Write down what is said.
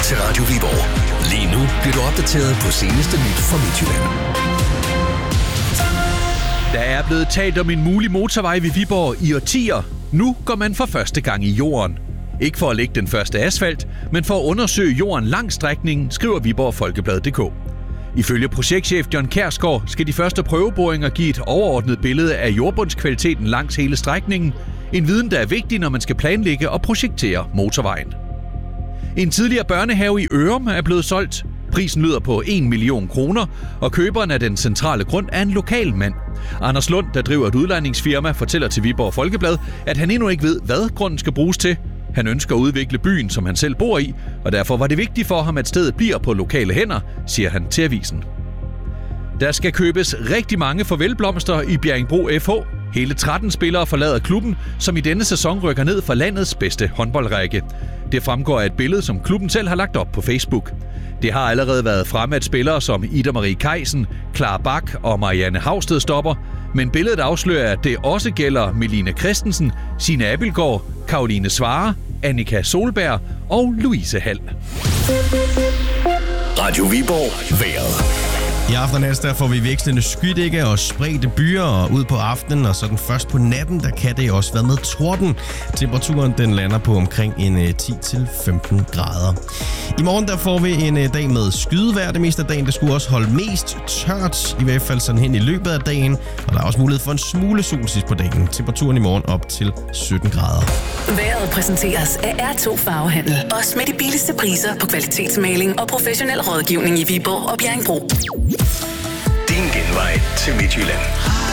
til Radio Viborg. Lige nu bliver du opdateret på seneste nyt fra Midtjylland. Der er blevet talt om en mulig motorvej ved Viborg i årtier. Nu går man for første gang i jorden. Ikke for at lægge den første asfalt, men for at undersøge jorden langs strækningen, skriver Viborg Folkeblad.dk. Ifølge projektchef John Kjærsgaard skal de første prøveboringer give et overordnet billede af jordbundskvaliteten langs hele strækningen. En viden, der er vigtig, når man skal planlægge og projektere motorvejen. En tidligere børnehave i Ørum er blevet solgt. Prisen lyder på 1 million kroner, og køberen af den centrale grund er en lokal mand. Anders Lund, der driver et udlejningsfirma, fortæller til Viborg Folkeblad, at han endnu ikke ved, hvad grunden skal bruges til. Han ønsker at udvikle byen, som han selv bor i, og derfor var det vigtigt for ham, at stedet bliver på lokale hænder, siger han til avisen. Der skal købes rigtig mange farvelblomster i Bjerringbro FH. Hele 13 spillere forlader klubben, som i denne sæson rykker ned fra landets bedste håndboldrække. Det fremgår af et billede, som klubben selv har lagt op på Facebook. Det har allerede været fremme, at spillere som Ida Marie Kajsen, Clara Bak og Marianne Havsted stopper, men billedet afslører, at det også gælder Melina Christensen, Signe Abildgaard, Karoline Svare, Annika Solberg og Louise Hall. Radio Viborg vejret. I aften der får vi vekslende skydække og spredte byer, og ud på aftenen og sådan først på natten, der kan det også være med torden. Temperaturen den lander på omkring en 10-15 grader. I morgen der får vi en dag med skydevejr det meste af dagen. Det skulle også holde mest tørt, i hvert fald sådan hen i løbet af dagen. Og der er også mulighed for en smule sol sidst på dagen. Temperaturen i morgen op til 17 grader. Vejret præsenteres af R2 Farvehandel. Også med de billigste priser på kvalitetsmaling og professionel rådgivning i Viborg og Bjerringbro. Din genvej til Midtjylland.